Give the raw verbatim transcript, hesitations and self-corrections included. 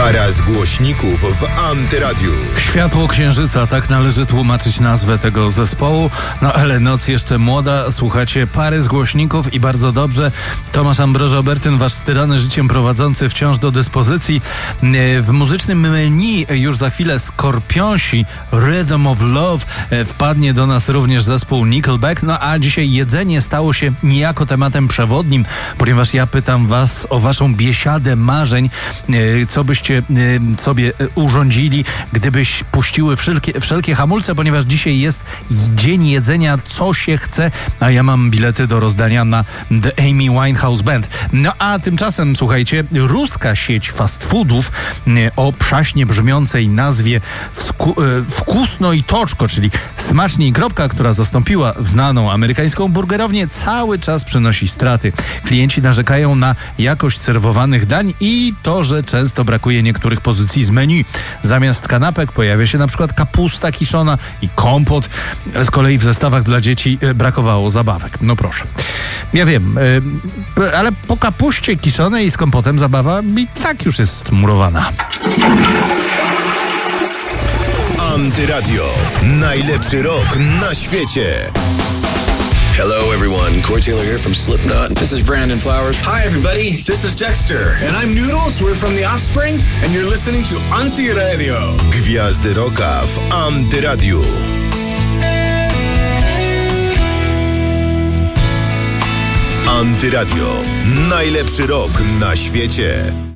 Para z głośników w Antyradiu. Światło księżyca, tak należy tłumaczyć nazwę tego zespołu. No ale noc jeszcze młoda, słuchacie Pary z głośników i bardzo dobrze. Tomasz Ambroży-Obertyn, wasz styrany życiem prowadzący wciąż do dyspozycji. W muzycznym menu już za chwilę Skorpionsi, Rhythm of Love. Wpadnie do nas również zespół Nickelback. No a dzisiaj jedzenie stało się niejako tematem przewodnim, ponieważ ja pytam was o waszą biesiadę marzeń, co byście sobie urządzili, gdybyś puściły wszelkie, wszelkie hamulce, ponieważ dzisiaj jest dzień jedzenia, co się chce, a ja mam bilety do rozdania na The Amy Winehouse Band. No a tymczasem, słuchajcie, ruska sieć fast foodów o przaśnie brzmiącej nazwie Wkusno i Toczko, czyli Smacznie i Kropka, która zastąpiła znaną amerykańską burgerownię, cały czas przynosi straty. Klienci narzekają na jakość serwowanych dań i to, że często brakuje niektórych pozycji z menu. Zamiast kanapek pojawia się na przykład kapusta kiszona i kompot. Z kolei w zestawach dla dzieci brakowało zabawek. No proszę. Ja wiem, ale po kapuście kiszonej i z kompotem zabawa i tak już jest murowana. Antyradio. Najlepszy rok na świecie. Hello, everyone. Corey Taylor here from Slipknot. This is Brandon Flowers. Hi, everybody. This is Dexter. And I'm Noodles. We're from The Offspring. And you're listening to Antyradio. Gwiazdy Rocka w Antyradiu. Antyradio. Najlepszy rok na świecie.